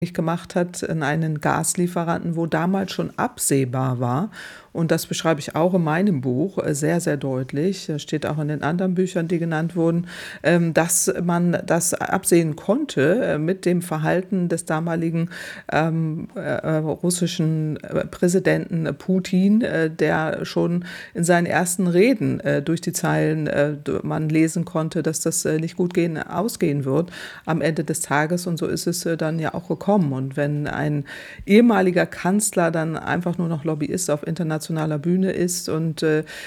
gemacht hat an einen Gaslieferanten, wo damals schon absehbar war, und das beschreibe ich auch in meinem Buch sehr, sehr deutlich, das steht auch in den anderen Büchern, die genannt wurden, dass man das absehen konnte mit dem Verhalten des damaligen russischen Präsidenten Putin, der schon in seinen ersten Reden durch die Zeilen man lesen konnte, dass das nicht gut ausgehen wird am Ende des Tages, und so ist es dann ja auch gekommen. Und wenn ein ehemaliger Kanzler dann einfach nur noch Lobbyist auf internationaler Bühne ist und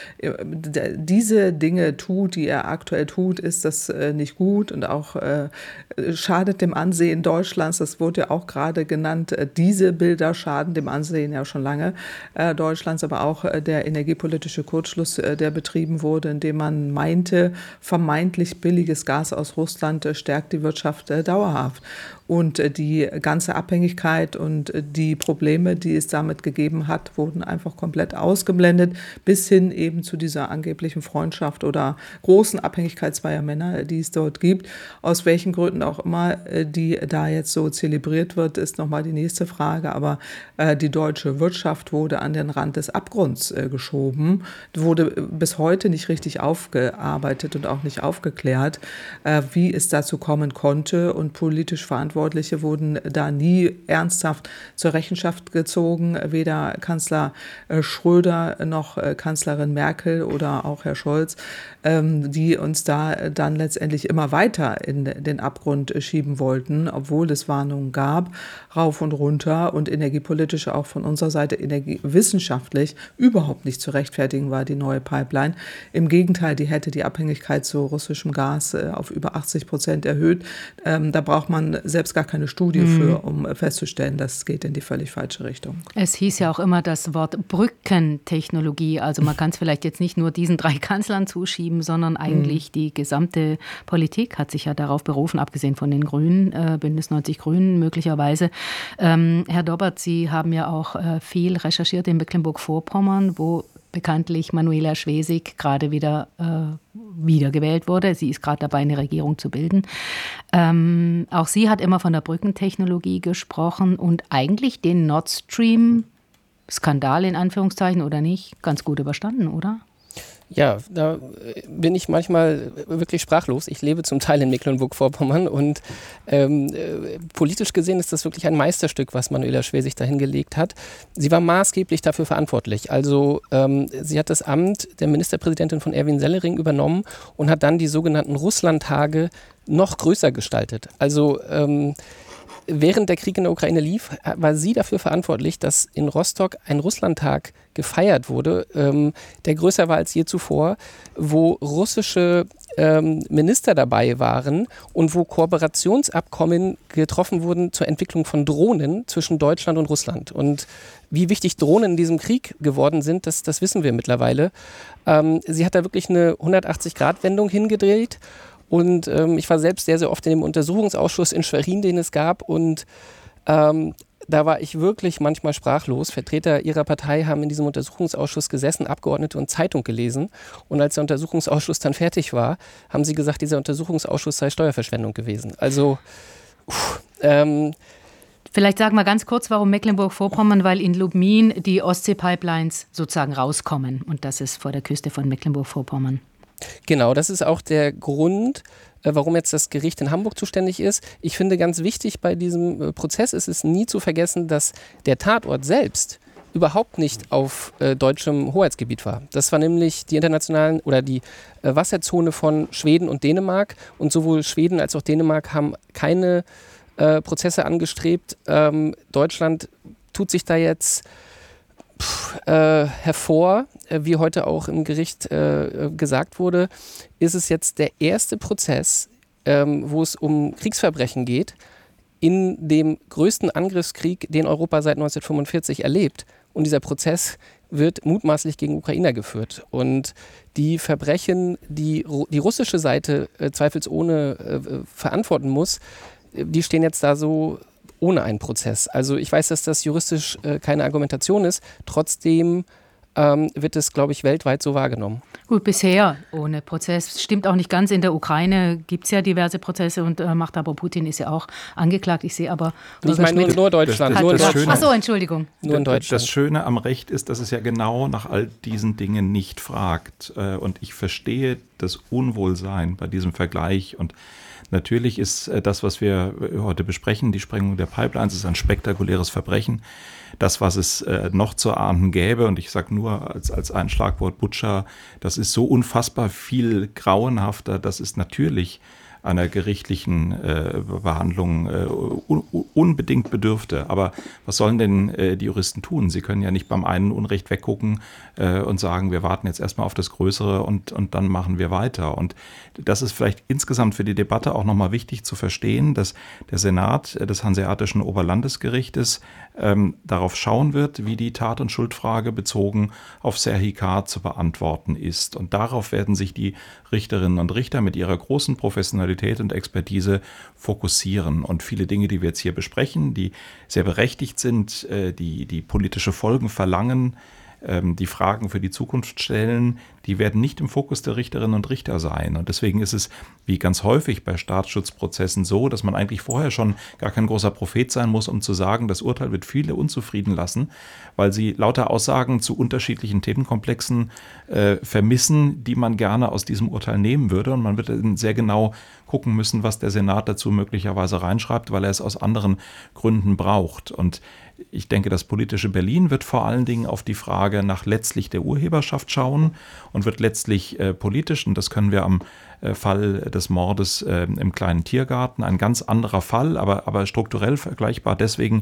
diese Dinge tut, die er aktuell tut, ist das nicht gut und auch schadet dem Ansehen Deutschlands. Das wurde ja auch gerade genannt. Diese Bilder schaden dem Ansehen ja schon lange Deutschlands, aber auch der energiepolitische Kurzschluss, der betrieben wurde, indem man meinte, vermeintlich billiges Gas aus Russland stärkt die Wirtschaft dauerhaft. Und die ganze Abhängigkeit und die Probleme, die es damit gegeben hat, wurden einfach komplett ausgeblendet, bis hin eben zu dieser angeblichen Freundschaft oder großen Abhängigkeit zweier Männer, die es dort gibt. Aus welchen Gründen auch immer, die da jetzt so zelebriert wird, ist nochmal die nächste Frage. Aber die deutsche Wirtschaft wurde an den Rand des Abgrunds geschoben, wurde bis heute nicht richtig aufgearbeitet und auch nicht aufgeklärt, wie es dazu kommen konnte, und politisch Verantwortliche wurden da nie ernsthaft zur Rechenschaft gezogen, weder Kanzler Schröder noch Kanzlerin Merkel oder auch Herr Scholz, die uns da dann letztendlich immer weiter in den Abgrund schieben wollten, obwohl es Warnungen gab, rauf und runter, und energiepolitisch auch von unserer Seite wissenschaftlich überhaupt nicht zu rechtfertigen war, die neue Pipeline. Im Gegenteil, die hätte die Abhängigkeit zu russischem Gas auf über 80% erhöht. Da braucht man selbst gar keine Studie für, um festzustellen, das geht in die völlig falsche Richtung. Es hieß ja auch immer das Wort Brückentechnologie. Also man kann es vielleicht jetzt nicht nur diesen 3 Kanzlern zuschieben, sondern eigentlich die gesamte Politik hat sich ja darauf berufen, abgesehen von den Grünen, Bündnis 90 Grünen möglicherweise. Herr Dobbert, Sie haben ja auch viel recherchiert in Mecklenburg-Vorpommern, wo bekanntlich Manuela Schwesig gerade wieder wiedergewählt wurde. Sie ist gerade dabei, eine Regierung zu bilden. Auch sie hat immer von der Brückentechnologie gesprochen und eigentlich den Nord Stream-Skandal in Anführungszeichen oder nicht ganz gut überstanden, oder? Ja, da bin ich manchmal wirklich sprachlos. Ich lebe zum Teil in Mecklenburg-Vorpommern und politisch gesehen ist das wirklich ein Meisterstück, was Manuela Schwesig da hingelegt hat. Sie war maßgeblich dafür verantwortlich. Also sie hat das Amt der Ministerpräsidentin von Erwin Sellering übernommen und hat dann die sogenannten Russlandtage noch größer gestaltet. Also während der Krieg in der Ukraine lief, war sie dafür verantwortlich, dass in Rostock ein Russlandtag gefeiert wurde, der größer war als je zuvor, wo russische Minister dabei waren und wo Kooperationsabkommen getroffen wurden zur Entwicklung von Drohnen zwischen Deutschland und Russland. Und wie wichtig Drohnen in diesem Krieg geworden sind, das wissen wir mittlerweile. Sie hat da wirklich eine 180-Grad-Wendung hingedreht. Und ich war selbst sehr, sehr oft in dem Untersuchungsausschuss in Schwerin, den es gab. Und da war ich wirklich manchmal sprachlos. Vertreter ihrer Partei haben in diesem Untersuchungsausschuss gesessen, Abgeordnete und Zeitung gelesen. Und als der Untersuchungsausschuss dann fertig war, haben sie gesagt, dieser Untersuchungsausschuss sei Steuerverschwendung gewesen. Also, vielleicht sagen wir ganz kurz, warum Mecklenburg-Vorpommern, weil in Lubmin die Ostsee-Pipelines sozusagen rauskommen. Und das ist vor der Küste von Mecklenburg-Vorpommern. Genau, das ist auch der Grund, warum jetzt das Gericht in Hamburg zuständig ist. Ich finde, ganz wichtig bei diesem Prozess ist es nie zu vergessen, dass der Tatort selbst überhaupt nicht auf deutschem Hoheitsgebiet war. Das war nämlich die internationalen oder die Wasserzone von Schweden und Dänemark. Und sowohl Schweden als auch Dänemark haben keine Prozesse angestrebt. Deutschland tut sich da jetzt hervor, wie heute auch im Gericht gesagt wurde, ist es jetzt der erste Prozess, wo es um Kriegsverbrechen geht, in dem größten Angriffskrieg, den Europa seit 1945 erlebt. Und dieser Prozess wird mutmaßlich gegen Ukrainer geführt. Und die Verbrechen, die russische Seite zweifelsohne verantworten muss, die stehen jetzt da so ohne einen Prozess. Also ich weiß, dass das juristisch keine Argumentation ist. Trotzdem wird es, glaube ich, weltweit so wahrgenommen. Gut, bisher ohne Prozess. Stimmt auch nicht ganz. In der Ukraine gibt es ja diverse Prozesse und Machthaber Putin ist ja auch angeklagt. Ich sehe aber... Ich meine nur Deutschland. Achso, Entschuldigung. Nur in Deutschland. Das Schöne am Recht ist, dass es ja genau nach all diesen Dingen nicht fragt. Und ich verstehe das Unwohlsein bei diesem Vergleich. Und natürlich ist das, was wir heute besprechen, die Sprengung der Pipelines, ist ein spektakuläres Verbrechen. Das, was es noch zu ahnden gäbe, und ich sage nur als ein Schlagwort Butscha, das ist so unfassbar viel grauenhafter, das ist natürlich einer gerichtlichen Behandlung unbedingt bedürfte. Aber was sollen denn die Juristen tun? Sie können ja nicht beim einen Unrecht weggucken und sagen, wir warten jetzt erstmal auf das Größere und dann machen wir weiter. Und das ist vielleicht insgesamt für die Debatte auch nochmal wichtig zu verstehen, dass der Senat des Hanseatischen Oberlandesgerichtes darauf schauen wird, wie die Tat- und Schuldfrage bezogen auf Serhii K. zu beantworten ist. Und darauf werden sich die Richterinnen und Richter mit ihrer großen Professionalität und Expertise fokussieren. Und viele Dinge, die wir jetzt hier besprechen, die sehr berechtigt sind, die politische Folgen verlangen, die Fragen für die Zukunft stellen, die werden nicht im Fokus der Richterinnen und Richter sein. Und deswegen ist es, wie ganz häufig bei Staatsschutzprozessen, so, dass man eigentlich vorher schon gar kein großer Prophet sein muss, um zu sagen, das Urteil wird viele unzufrieden lassen, weil sie lauter Aussagen zu unterschiedlichen Themenkomplexen vermissen, die man gerne aus diesem Urteil nehmen würde. Und man wird dann sehr genau gucken müssen, was der Senat dazu möglicherweise reinschreibt, weil er es aus anderen Gründen braucht. Und ich denke, das politische Berlin wird vor allen Dingen auf die Frage nach letztlich der Urheberschaft schauen und wird letztlich politisch, und das können wir am Fall des Mordes im kleinen Tiergarten, ein ganz anderer Fall, aber strukturell vergleichbar deswegen,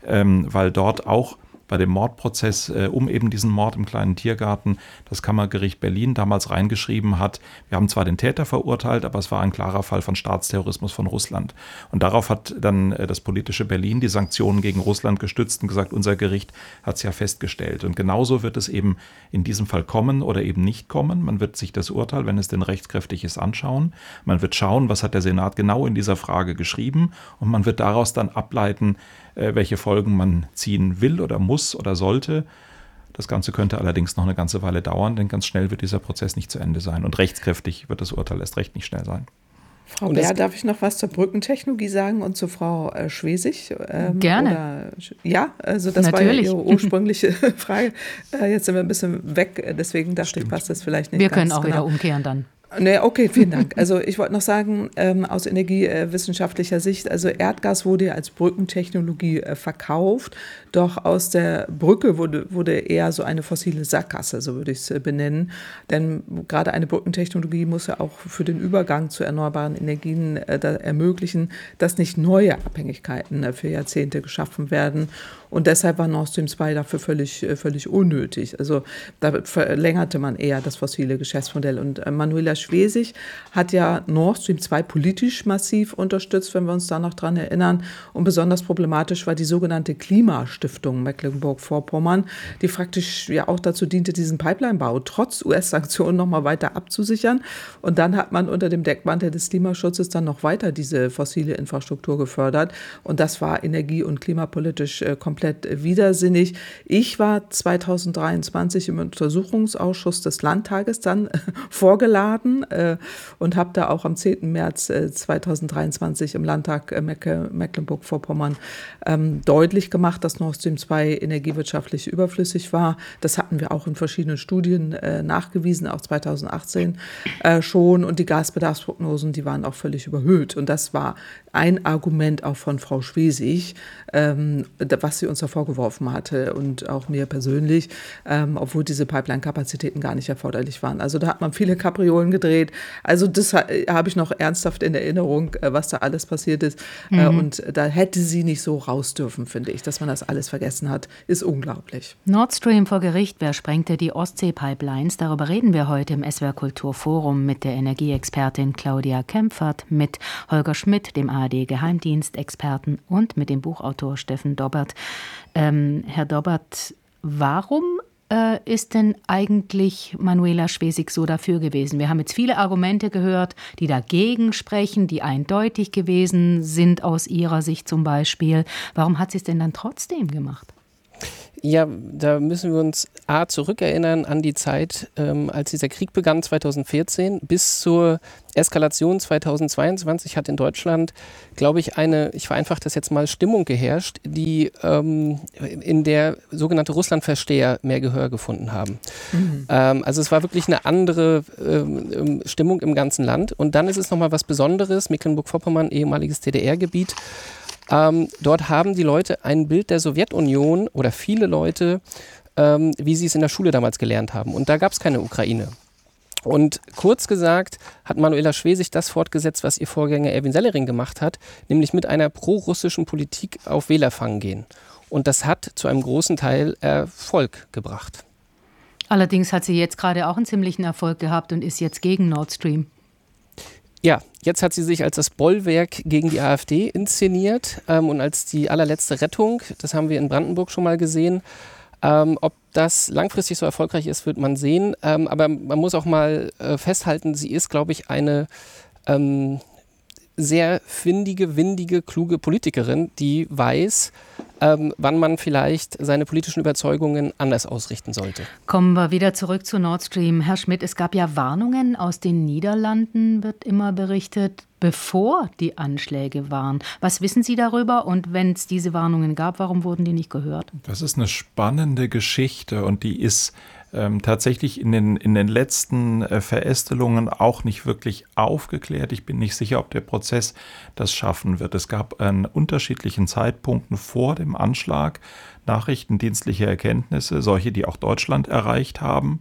weil dort auch bei dem Mordprozess um eben diesen Mord im kleinen Tiergarten das Kammergericht Berlin damals reingeschrieben hat, wir haben zwar den Täter verurteilt, aber es war ein klarer Fall von Staatsterrorismus von Russland. Und darauf hat dann das politische Berlin die Sanktionen gegen Russland gestützt und gesagt, unser Gericht hat es ja festgestellt. Und genauso wird es eben in diesem Fall kommen oder eben nicht kommen. Man wird sich das Urteil, wenn es denn rechtskräftig ist, anschauen. Man wird schauen, was hat der Senat genau in dieser Frage geschrieben, und man wird daraus dann ableiten, welche Folgen man ziehen will oder muss oder sollte. Das Ganze könnte allerdings noch eine ganze Weile dauern, denn ganz schnell wird dieser Prozess nicht zu Ende sein. Und rechtskräftig wird das Urteil erst recht nicht schnell sein. Frau Bär, darf ich noch was zur Brückentechnologie sagen und zu Frau Schwesig? Gerne. Ja, also das Natürlich. war ja Ihre ursprüngliche Frage. Jetzt sind wir ein bisschen weg, deswegen dachte ich, passt das vielleicht nicht. Wir können auch wieder umkehren dann. Nee, okay, vielen Dank. Also ich wollte noch sagen, aus energiewissenschaftlicher Sicht, also Erdgas wurde ja als Brückentechnologie verkauft, doch aus der Brücke wurde eher so eine fossile Sackgasse, so würde ich es benennen. Denn gerade eine Brückentechnologie muss ja auch für den Übergang zu erneuerbaren Energien ermöglichen, dass nicht neue Abhängigkeiten für Jahrzehnte geschaffen werden. Und deshalb war Nord Stream 2 dafür völlig unnötig. Also da verlängerte man eher das fossile Geschäftsmodell. Und Manuela Schwesig hat ja Nord Stream 2 politisch massiv unterstützt, wenn wir uns da noch dran erinnern. Und besonders problematisch war die sogenannte Klimastiftung Mecklenburg-Vorpommern, die praktisch ja auch dazu diente, diesen Pipelinebau trotz US-Sanktionen noch mal weiter abzusichern. Und dann hat man unter dem Deckmantel des Klimaschutzes dann noch weiter diese fossile Infrastruktur gefördert. Und das war energie- und klimapolitisch komplett widersinnig. Ich war 2023 im Untersuchungsausschuss des Landtages dann vorgeladen und habe da auch am 10. März 2023 im Landtag Mecklenburg-Vorpommern deutlich gemacht, dass Nord Stream 2 energiewirtschaftlich überflüssig war. Das hatten wir auch in verschiedenen Studien nachgewiesen, auch 2018 schon. Und die Gasbedarfsprognosen, die waren auch völlig überhöht. Und das war ein Argument auch von Frau Schwesig, was sie uns da vorgeworfen hatte und auch mir persönlich, obwohl diese Pipeline-Kapazitäten gar nicht erforderlich waren. Also da hat man viele Kapriolen gedreht. Also das habe ich noch ernsthaft in Erinnerung, was da alles passiert ist. Und da hätte sie nicht so raus dürfen, finde ich. Dass man das alles vergessen hat, ist unglaublich. Nord Stream vor Gericht, wer sprengte die Ostsee-Pipelines? Darüber reden wir heute im SWR Kulturforum mit der Energieexpertin Claudia Kempfert, mit Holger Schmidt, dem ARD-Geheimdienstexperten, und mit dem Buchautor Steffen Dobbert. Herr Dobbert, warum ist denn eigentlich Manuela Schwesig so dafür gewesen? Wir haben jetzt viele Argumente gehört, die dagegen sprechen, die eindeutig gewesen sind aus ihrer Sicht zum Beispiel. Warum hat sie es denn dann trotzdem gemacht? Ja, da müssen wir uns zurückerinnern an die Zeit, als dieser Krieg begann 2014 bis zur Eskalation 2022 hat in Deutschland, glaube ich, ich vereinfache das jetzt mal, Stimmung geherrscht, die in der sogenannte Russlandversteher mehr Gehör gefunden haben. Also es war wirklich eine andere Stimmung im ganzen Land. Und dann ist es nochmal was Besonderes, Mecklenburg-Vorpommern, ehemaliges DDR-Gebiet. Dort haben die Leute ein Bild der Sowjetunion oder viele Leute, wie sie es in der Schule damals gelernt haben. Und da gab es keine Ukraine. Und kurz gesagt hat Manuela Schwesig das fortgesetzt, was ihr Vorgänger Erwin Sellering gemacht hat, nämlich mit einer pro-russischen Politik auf Wählerfang gehen. Und das hat zu einem großen Teil Erfolg gebracht. Allerdings hat sie jetzt gerade auch einen ziemlichen Erfolg gehabt und ist jetzt gegen Nord Stream. Ja, jetzt hat sie sich als das Bollwerk gegen die AfD inszeniert und als die allerletzte Rettung. Das haben wir in Brandenburg schon mal gesehen. Ob das langfristig so erfolgreich ist, wird man sehen. Aber man muss auch mal festhalten, sie ist, glaube ich, eine sehr findige, windige, kluge Politikerin, die weiß, wann man vielleicht seine politischen Überzeugungen anders ausrichten sollte. Kommen wir wieder zurück zu Nord Stream. Herr Schmidt, es gab ja Warnungen aus den Niederlanden, wird immer berichtet, bevor die Anschläge waren. Was wissen Sie darüber? Und wenn es diese Warnungen gab, warum wurden die nicht gehört? Das ist eine spannende Geschichte und die ist tatsächlich in den letzten Verästelungen auch nicht wirklich aufgeklärt. Ich bin nicht sicher, ob der Prozess das schaffen wird. Es gab an unterschiedlichen Zeitpunkten vor dem Anschlag nachrichtendienstliche Erkenntnisse, solche, die auch Deutschland erreicht haben,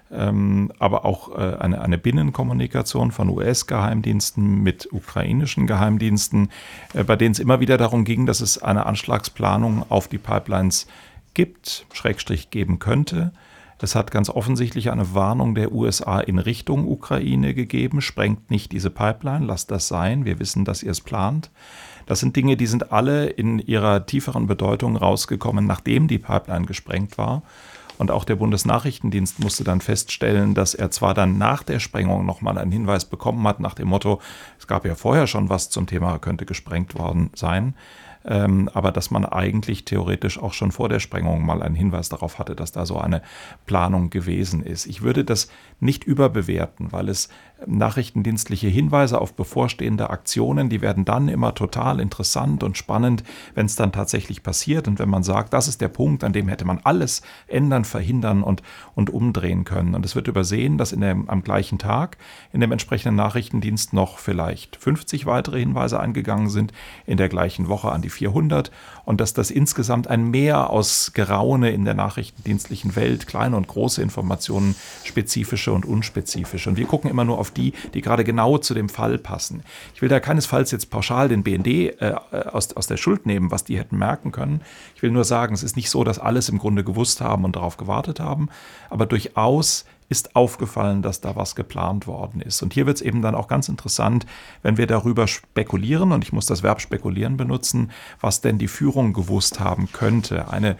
aber auch eine Binnenkommunikation von US-Geheimdiensten mit ukrainischen Geheimdiensten, bei denen es immer wieder darum ging, dass es eine Anschlagsplanung auf die Pipelines gibt, / geben könnte. Es hat ganz offensichtlich eine Warnung der USA in Richtung Ukraine gegeben. Sprengt nicht diese Pipeline, lasst das sein. Wir wissen, dass ihr es plant. Das sind Dinge, die sind alle in ihrer tieferen Bedeutung rausgekommen, nachdem die Pipeline gesprengt war. Und auch der Bundesnachrichtendienst musste dann feststellen, dass er zwar dann nach der Sprengung nochmal einen Hinweis bekommen hat, nach dem Motto, es gab ja vorher schon was zum Thema, könnte gesprengt worden sein, aber dass man eigentlich theoretisch auch schon vor der Sprengung mal einen Hinweis darauf hatte, dass da so eine Planung gewesen ist. Ich würde das nicht überbewerten, weil es nachrichtendienstliche Hinweise auf bevorstehende Aktionen, die werden dann immer total interessant und spannend, wenn es dann tatsächlich passiert und wenn man sagt, das ist der Punkt, an dem hätte man alles ändern, verhindern und umdrehen können. Und es wird übersehen, dass am gleichen Tag in dem entsprechenden Nachrichtendienst noch vielleicht 50 weitere Hinweise eingegangen sind, in der gleichen Woche an die 400 und dass das insgesamt ein Meer aus Geraune in der nachrichtendienstlichen Welt, kleine und große Informationen, spezifische und unspezifische. Und wir gucken immer nur auf die gerade genau zu dem Fall passen. Ich will da keinesfalls jetzt pauschal den BND aus der Schuld nehmen, was die hätten merken können. Ich will nur sagen, es ist nicht so, dass alles im Grunde gewusst haben und darauf gewartet haben, aber durchaus ist aufgefallen, dass da was geplant worden ist. Und hier wird es eben dann auch ganz interessant, wenn wir darüber spekulieren, und ich muss das Verb spekulieren benutzen, was denn die Führung gewusst haben könnte. Eine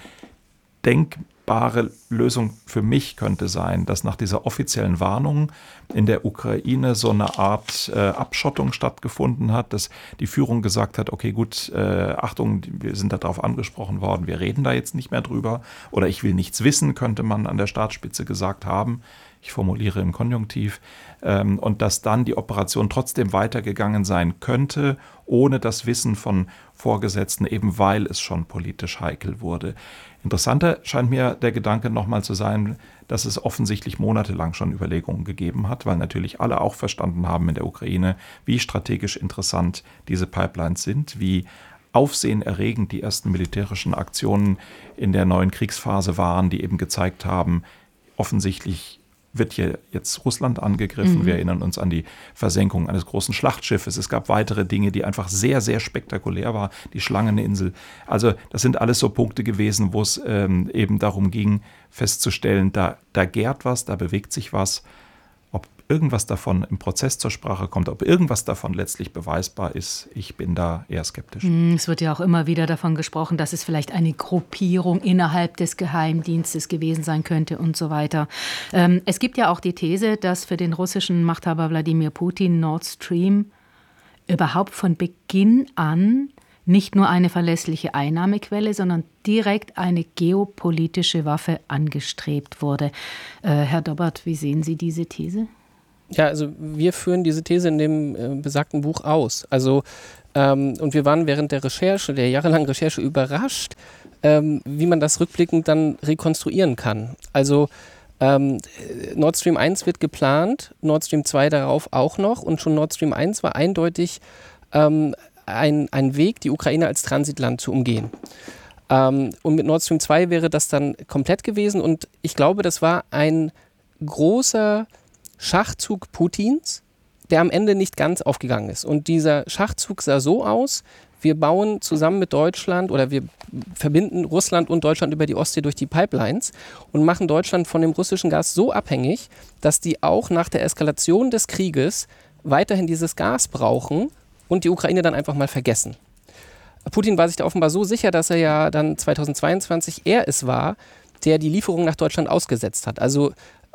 denkbare Lösung für mich könnte sein, dass nach dieser offiziellen Warnung in der Ukraine so eine Art Abschottung stattgefunden hat, dass die Führung gesagt hat, okay gut, Achtung, wir sind darauf angesprochen worden, wir reden da jetzt nicht mehr drüber oder ich will nichts wissen, könnte man an der Staatsspitze gesagt haben. Ich formuliere im Konjunktiv. Und dass dann die Operation trotzdem weitergegangen sein könnte, ohne das Wissen von Vorgesetzten, eben weil es schon politisch heikel wurde. Interessanter scheint mir der Gedanke nochmal zu sein, dass es offensichtlich monatelang schon Überlegungen gegeben hat, weil natürlich alle auch verstanden haben in der Ukraine, wie strategisch interessant diese Pipelines sind, wie aufsehenerregend die ersten militärischen Aktionen in der neuen Kriegsphase waren, die eben gezeigt haben, offensichtlich wird hier jetzt Russland angegriffen. Wir erinnern uns an die Versenkung eines großen Schlachtschiffes. Es gab weitere Dinge, die einfach sehr, sehr spektakulär waren. Die Schlangeninsel. Also das sind alles so Punkte gewesen, wo es eben darum ging, festzustellen, da gärt was, da bewegt sich was. Ob irgendwas davon im Prozess zur Sprache kommt, ob irgendwas davon letztlich beweisbar ist, ich bin da eher skeptisch. Es wird ja auch immer wieder davon gesprochen, dass es vielleicht eine Gruppierung innerhalb des Geheimdienstes gewesen sein könnte und so weiter. Es gibt ja auch die These, dass für den russischen Machthaber Wladimir Putin Nord Stream überhaupt von Beginn an nicht nur eine verlässliche Einnahmequelle, sondern direkt eine geopolitische Waffe angestrebt wurde. Herr Dobbert, wie sehen Sie diese These? Ja, also wir führen diese These in dem besagten Buch aus. Also und wir waren während der jahrelangen Recherche überrascht, wie man das rückblickend dann rekonstruieren kann. Also Nord Stream 1 wird geplant, Nord Stream 2 darauf auch noch, und schon Nord Stream 1 war eindeutig ein Weg, die Ukraine als Transitland zu umgehen. Und mit Nord Stream 2 wäre das dann komplett gewesen, und ich glaube, das war ein großer Schachzug Putins, der am Ende nicht ganz aufgegangen ist. Und dieser Schachzug sah so aus: Wir bauen zusammen mit Deutschland, oder wir verbinden Russland und Deutschland über die Ostsee durch die Pipelines und machen Deutschland von dem russischen Gas so abhängig, dass die auch nach der Eskalation des Krieges weiterhin dieses Gas brauchen und die Ukraine dann einfach mal vergessen. Putin war sich da offenbar so sicher, dass er ja dann 2022 es war, der die Lieferung nach Deutschland ausgesetzt hat. Also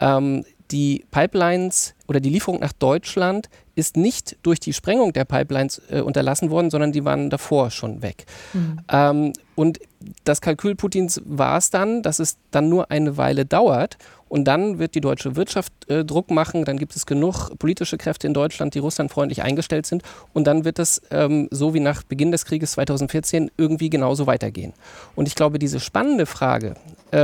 die Pipelines oder die Lieferung nach Deutschland ist nicht durch die Sprengung der Pipelines unterlassen worden, sondern die waren davor schon weg. Und das Kalkül Putins war es dann, dass es dann nur eine Weile dauert, und dann wird die deutsche Wirtschaft Druck machen, dann gibt es genug politische Kräfte in Deutschland, die russlandfreundlich eingestellt sind, und dann wird es, so wie nach Beginn des Krieges 2014, irgendwie genauso weitergehen. Und ich glaube, diese spannende Frage,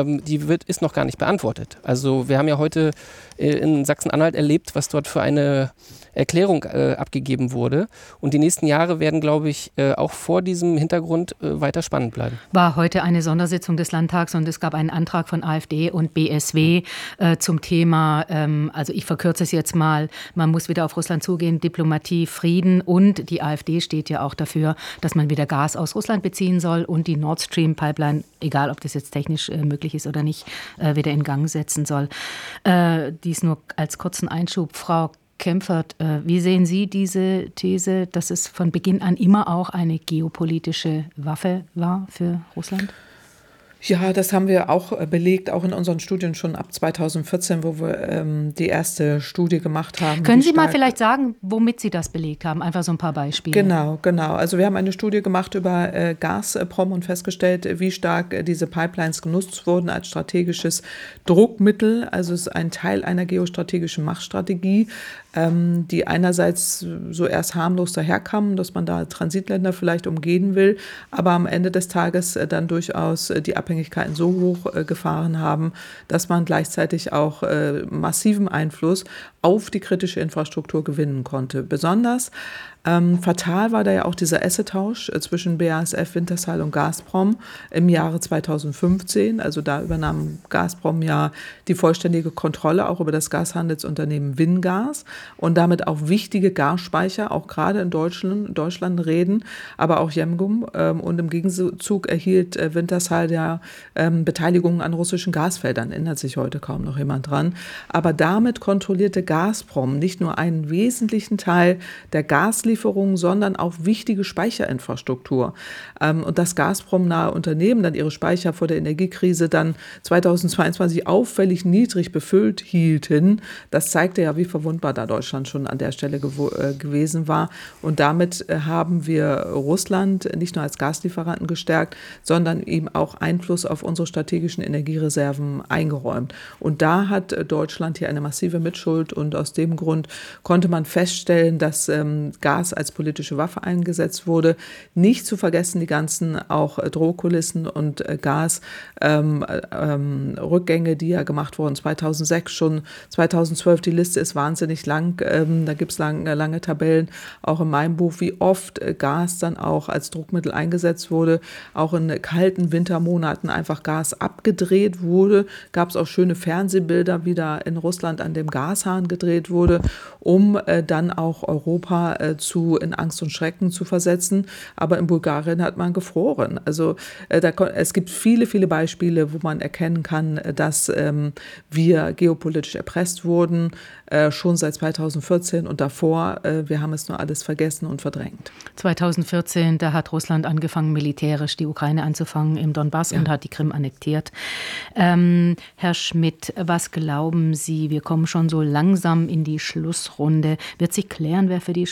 ist noch gar nicht beantwortet. Also wir haben ja heute in Sachsen-Anhalt erlebt, was dort für eine Erklärung abgegeben wurde. Und die nächsten Jahre werden, glaube ich, auch vor diesem Hintergrund weiter spannend bleiben. War heute eine Sondersitzung des Landtags, und es gab einen Antrag von AfD und BSW zum Thema, also ich verkürze es jetzt mal, man muss wieder auf Russland zugehen, Diplomatie, Frieden, und die AfD steht ja auch dafür, dass man wieder Gas aus Russland beziehen soll und die Nord Stream Pipeline, egal ob das jetzt technisch möglich ist oder nicht, wieder in Gang setzen soll. Dies nur als kurzen Einschub. Frau Kempfert, wie sehen Sie diese These, dass es von Beginn an immer auch eine geopolitische Waffe war für Russland? Ja, das haben wir auch belegt, auch in unseren Studien schon ab 2014, wo wir die erste Studie gemacht haben. Können Sie mal vielleicht sagen, womit Sie das belegt haben? Einfach so ein paar Beispiele. Genau. Also wir haben eine Studie gemacht über Gazprom und festgestellt, wie stark diese Pipelines genutzt wurden als strategisches Druckmittel. Also es ist ein Teil einer geostrategischen Machtstrategie, die einerseits so erst harmlos daherkamen, dass man da Transitländer vielleicht umgehen will, aber am Ende des Tages dann durchaus die Abhängigkeiten so hoch gefahren haben, dass man gleichzeitig auch massiven Einfluss auf die kritische Infrastruktur gewinnen konnte. Besonders fatal war da ja auch dieser Asset-Tausch zwischen BASF, Wintershall und Gazprom im Jahre 2015. Also da übernahm Gazprom ja die vollständige Kontrolle auch über das Gashandelsunternehmen WinGas und damit auch wichtige Gasspeicher, auch gerade in Deutschland Reden, aber auch Jemgum. Und im Gegenzug erhielt Wintershall ja Beteiligungen an russischen Gasfeldern, erinnert sich heute kaum noch jemand dran. Aber damit kontrollierte Gazprom nicht nur einen wesentlichen Teil der Gaslieferungen, sondern auch wichtige Speicherinfrastruktur. Und dass Gazprom-nahe Unternehmen dann ihre Speicher vor der Energiekrise dann 2022 auffällig niedrig befüllt hielten, das zeigte ja, wie verwundbar da Deutschland schon an der Stelle gewesen war. Und damit haben wir Russland nicht nur als Gaslieferanten gestärkt, sondern ihm auch Einfluss auf unsere strategischen Energiereserven eingeräumt. Und da hat Deutschland hier eine massive Mitschuld, und aus dem Grund konnte man feststellen, dass Gas als politische Waffe eingesetzt wurde. Nicht zu vergessen die ganzen auch Drohkulissen und Gasrückgänge, die ja gemacht wurden 2006, schon 2012. Die Liste ist wahnsinnig lang. Da gibt es lange Tabellen, auch in meinem Buch, wie oft Gas dann auch als Druckmittel eingesetzt wurde. Auch in kalten Wintermonaten einfach Gas abgedreht wurde. Gab es auch schöne Fernsehbilder, wie da in Russland an dem Gashahn gedreht wurde, um dann auch Europa in Angst und Schrecken zu versetzen. Aber in Bulgarien hat man gefroren. Also es gibt viele, viele Beispiele, wo man erkennen kann, dass wir geopolitisch erpresst wurden, schon seit 2014 und davor. Wir haben es nur alles vergessen und verdrängt. 2014, da hat Russland angefangen, militärisch die Ukraine anzufangen im Donbass, und hat die Krim annektiert. Herr Schmidt, was glauben Sie? Wir kommen schon so langsam in die Schlussrunde. Wird sich klären, wer für die Sprengung der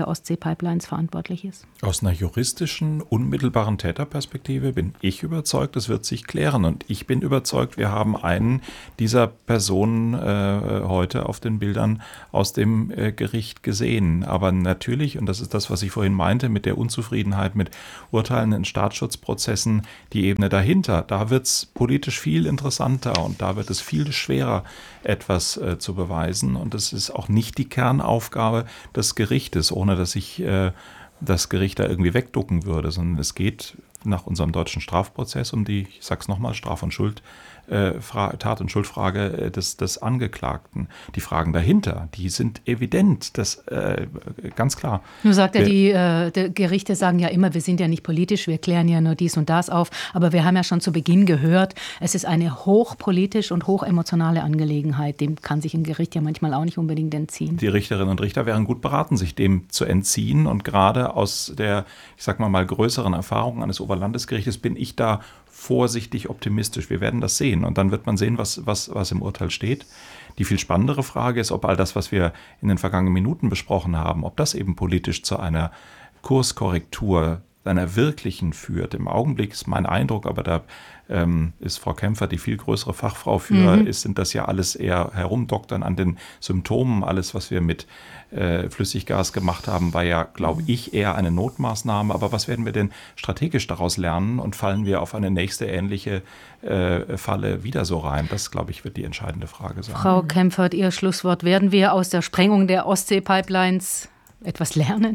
der Ostsee-Pipelines verantwortlich ist? Aus einer juristischen, unmittelbaren Täterperspektive bin ich überzeugt, das wird sich klären. Und ich bin überzeugt, wir haben einen dieser Personen heute auf den Bildern aus dem Gericht gesehen. Aber natürlich, und das ist das, was ich vorhin meinte, mit der Unzufriedenheit mit Urteilen in Staatsschutzprozessen, die Ebene dahinter, da wird es politisch viel interessanter und da wird es viel schwerer, etwas zu beweisen. Und das ist auch nicht die Kernaufgabe des Gerichtes, ohne dass ich das Gericht da irgendwie wegducken würde, sondern es geht nach unserem deutschen Strafprozess um die, ich sag's nochmal, Straf- und Tat- und Schuldfrage des Angeklagten. Die Fragen dahinter, die sind evident, das ganz klar. Nur sagt er, die Gerichte sagen ja immer, wir sind ja nicht politisch, wir klären ja nur dies und das auf. Aber wir haben ja schon zu Beginn gehört, es ist eine hochpolitisch und hochemotionale Angelegenheit. Dem kann sich ein Gericht ja manchmal auch nicht unbedingt entziehen. Die Richterinnen und Richter wären gut beraten, sich dem zu entziehen. Und gerade aus der, ich sag mal, größeren Erfahrung eines Oberlandesgerichtes bin ich da vorsichtig optimistisch. Wir werden das sehen und dann wird man sehen, was im Urteil steht. Die viel spannendere Frage ist, ob all das, was wir in den vergangenen Minuten besprochen haben, ob das eben politisch zu einer Kurskorrektur, einer wirklichen führt. Im Augenblick ist mein Eindruck, aber da ist Frau Kempfert die viel größere Fachfrau für, sind das ja alles eher herumdoktern an den Symptomen. Alles, was wir mit Flüssiggas gemacht haben, war ja, glaube ich, eher eine Notmaßnahme. Aber was werden wir denn strategisch daraus lernen und fallen wir auf eine nächste ähnliche Falle wieder so rein? Das, glaube ich, wird die entscheidende Frage sein. Frau Kempfert, Ihr Schlusswort. Werden wir aus der Sprengung der Ostsee-Pipelines etwas lernen?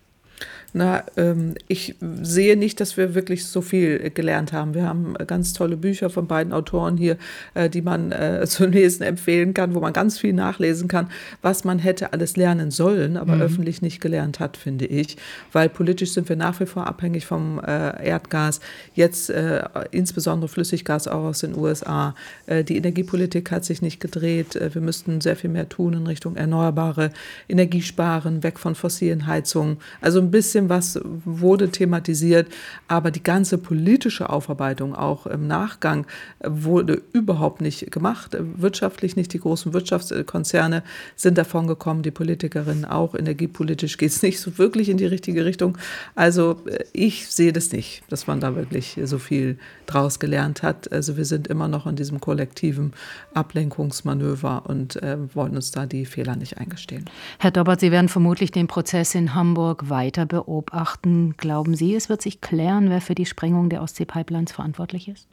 Ich sehe nicht, dass wir wirklich so viel gelernt haben. Wir haben ganz tolle Bücher von beiden Autoren hier, die man zum Lesen empfehlen kann, wo man ganz viel nachlesen kann, was man hätte alles lernen sollen, aber öffentlich nicht gelernt hat, finde ich. Weil politisch sind wir nach wie vor abhängig vom Erdgas. Jetzt insbesondere Flüssiggas auch aus den USA. Die Energiepolitik hat sich nicht gedreht. Wir müssten sehr viel mehr tun in Richtung erneuerbare Energiesparen, weg von fossilen Heizungen. Also ein bisschen was wurde thematisiert, aber die ganze politische Aufarbeitung auch im Nachgang wurde überhaupt nicht gemacht. Wirtschaftlich nicht, die großen Wirtschaftskonzerne sind davon gekommen, die Politikerinnen auch. Energiepolitisch geht es nicht so wirklich in die richtige Richtung. Also ich sehe das nicht, dass man da wirklich so viel draus gelernt hat. Also wir sind immer noch in diesem kollektiven Ablenkungsmanöver und wollen uns da die Fehler nicht eingestehen. Herr Dobbert, Sie werden vermutlich den Prozess in Hamburg weiter beobachten. Glauben Sie, es wird sich klären, wer für die Sprengung der Ostsee-Pipelines verantwortlich ist?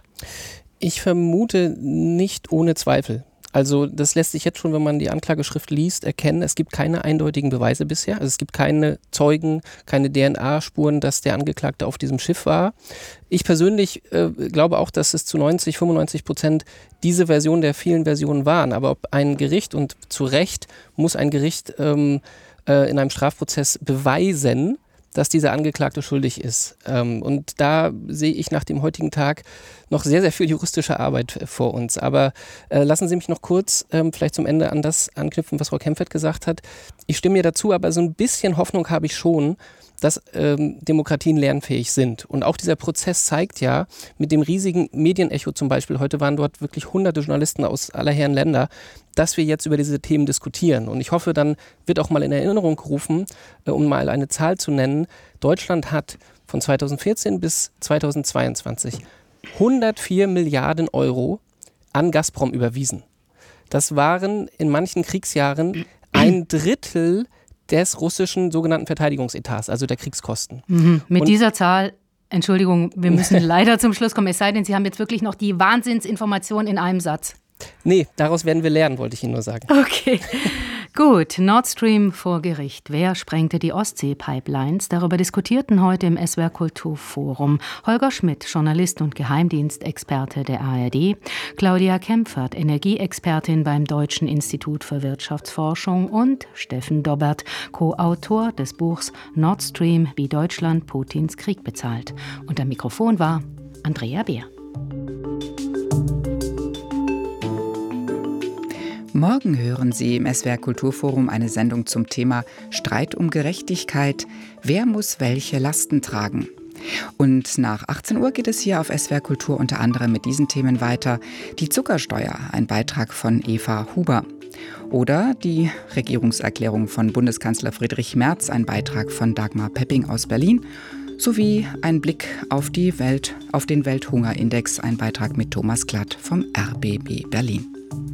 Ich vermute nicht ohne Zweifel. Also das lässt sich jetzt schon, wenn man die Anklageschrift liest, erkennen. Es gibt keine eindeutigen Beweise bisher. Also es gibt keine Zeugen, keine DNA-Spuren, dass der Angeklagte auf diesem Schiff war. Ich persönlich glaube auch, dass es zu 90-95% diese Version der vielen Versionen waren. Aber ob ein Gericht, und zu Recht muss ein Gericht in einem Strafprozess beweisen, dass dieser Angeklagte schuldig ist. Und da sehe ich nach dem heutigen Tag noch sehr, sehr viel juristische Arbeit vor uns. Aber lassen Sie mich noch kurz vielleicht zum Ende an das anknüpfen, was Frau Kempfert gesagt hat. Ich stimme ihr dazu, aber so ein bisschen Hoffnung habe ich schon, dass Demokratien lernfähig sind. Und auch dieser Prozess zeigt ja, mit dem riesigen Medienecho zum Beispiel, heute waren dort wirklich hunderte Journalisten aus aller Herren Länder, dass wir jetzt über diese Themen diskutieren. Und ich hoffe, dann wird auch mal in Erinnerung gerufen, um mal eine Zahl zu nennen, Deutschland hat von 2014 bis 2022 104 Milliarden Euro an Gazprom überwiesen. Das waren in manchen Kriegsjahren 1/3 des russischen sogenannten Verteidigungsetats, also der Kriegskosten. Mit dieser Zahl, Entschuldigung, wir müssen leider zum Schluss kommen, es sei denn, Sie haben jetzt wirklich noch die Wahnsinnsinformation in einem Satz. Nee, daraus werden wir lernen, wollte ich Ihnen nur sagen. Okay, gut. Nord Stream vor Gericht. Wer sprengte die Ostsee-Pipelines? Darüber diskutierten heute im SWR Kulturforum Holger Schmidt, Journalist und Geheimdienstexperte der ARD, Claudia Kempfert, Energieexpertin beim Deutschen Institut für Wirtschaftsforschung und Steffen Dobbert, Co-Autor des Buchs Nord Stream, wie Deutschland Putins Krieg bezahlt. Und am Mikrofon war Andrea Beer. Morgen hören Sie im SWR Kulturforum eine Sendung zum Thema Streit um Gerechtigkeit. Wer muss welche Lasten tragen? Und nach 18 Uhr geht es hier auf SWR Kultur unter anderem mit diesen Themen weiter. Die Zuckersteuer, ein Beitrag von Eva Huber. Oder die Regierungserklärung von Bundeskanzler Friedrich Merz, ein Beitrag von Dagmar Pepping aus Berlin, sowie ein Blick auf den Welthungerindex, ein Beitrag mit Thomas Glatt vom RBB Berlin.